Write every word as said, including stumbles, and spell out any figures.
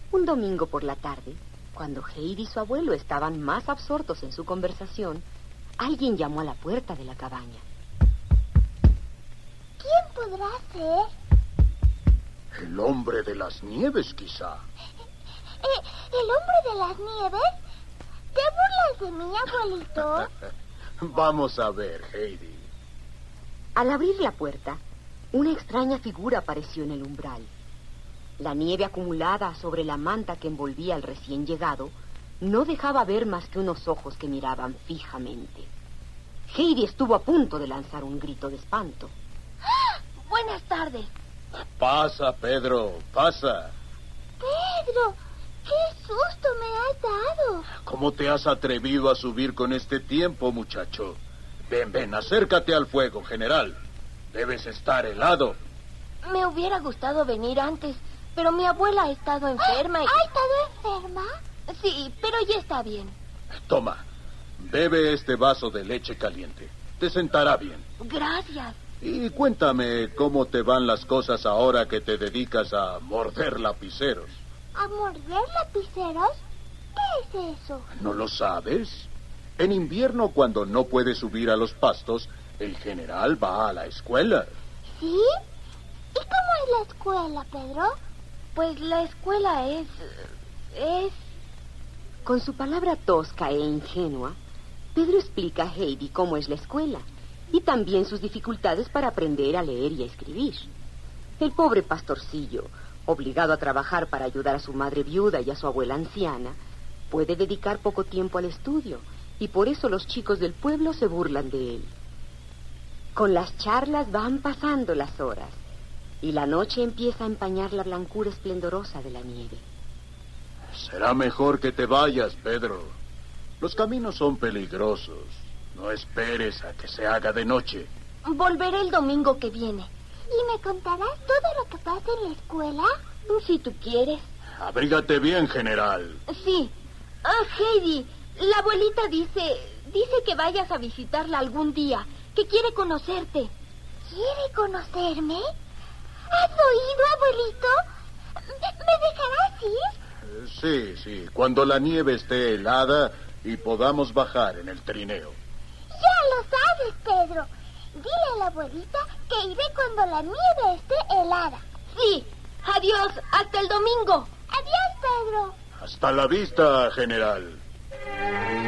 Un domingo por la tarde, cuando Heidi y su abuelo estaban más absortos en su conversación, alguien llamó a la puerta de la cabaña. ¿Quién podrá ser? El hombre de las nieves, quizá. ¿Eh, ¿El hombre de las nieves? ¿Te burlas de mí, abuelito? Vamos a ver, Heidi. Al abrir la puerta, una extraña figura apareció en el umbral. La nieve acumulada sobre la manta que envolvía al recién llegado no dejaba ver más que unos ojos que miraban fijamente. Heidi estuvo a punto de lanzar un grito de espanto. ¡Ah! Buenas tardes. Pasa, Pedro, pasa. Pedro, qué susto me has dado. ¿Cómo te has atrevido a subir con este tiempo, muchacho? Ven, ven, acércate al fuego, general. Debes estar helado. Me hubiera gustado venir antes, pero mi abuela ha estado enferma y... ¿Ha estado enferma? Sí, pero ya está bien. Toma, bebe este vaso de leche caliente. Te sentará bien. Gracias. Y cuéntame cómo te van las cosas ahora que te dedicas a morder lapiceros. ¿A morder lapiceros? ¿Qué es eso? ¿No lo sabes? En invierno, cuando no puede subir a los pastos, el general va a la escuela. ¿Sí? ¿Y cómo es la escuela, Pedro? Pues la escuela es... es... Con su palabra tosca e ingenua, Pedro explica a Heidi cómo es la escuela y también sus dificultades para aprender a leer y a escribir. El pobre pastorcillo, obligado a trabajar para ayudar a su madre viuda y a su abuela anciana, puede dedicar poco tiempo al estudio y por eso los chicos del pueblo se burlan de él. Con las charlas van pasando las horas y la noche empieza a empañar la blancura esplendorosa de la nieve. Será mejor que te vayas, Pedro. Los caminos son peligrosos. No esperes a que se haga de noche. Volveré el domingo que viene. ¿Y me contarás todo lo que pasa en la escuela? Si tú quieres. Abrígate bien, general. Sí. Ah, Heidi, la abuelita dice... Dice que vayas a visitarla algún día, que quiere conocerte. ¿Quiere conocerme? ¿Has oído, abuelito? ¿Me dejarás ir? Sí, sí, cuando la nieve esté helada y podamos bajar en el trineo. Ya lo sabes, Pedro. Dile a la abuelita que iré cuando la nieve esté helada. Sí. Adiós, hasta el domingo. Adiós, Pedro. Hasta la vista, general.